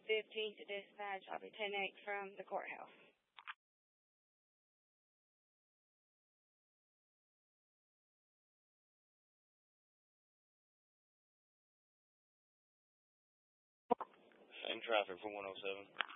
15th to dispatch. I'll be 10-8 from the courthouse. Same traffic for 107.